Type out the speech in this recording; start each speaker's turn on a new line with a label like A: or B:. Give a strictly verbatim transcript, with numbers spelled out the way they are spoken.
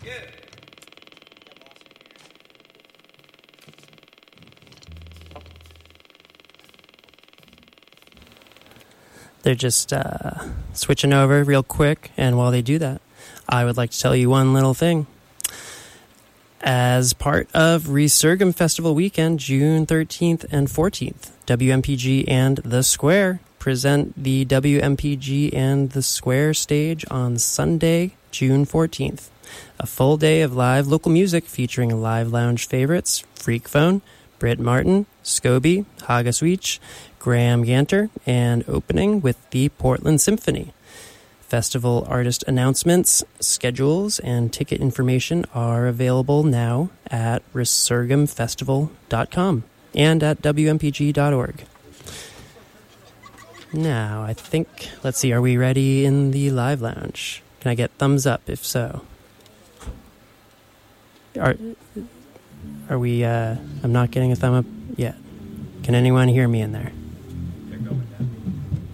A: They're just uh, switching over real quick, and while they do that, I would like to tell you one little thing. As part of Resurgam Festival Weekend, June thirteenth and fourteenth, W M P G and The Square present the W M P G and The Square stage on Sunday, June fourteenth. A full day of live local music featuring live lounge favorites, Freak Phone, Britt Martin, Scobie, Haga Sweech, Graham Ganter, and opening with the Portland Symphony. Festival artist announcements, schedules, and ticket information are available now at resurgam festival dot com and at w m p g dot org. Now, I think, let's see, are we ready in the live lounge? Can I get thumbs up if so? Are, are we, uh, I'm not getting a thumb up yet. Can anyone hear me in there?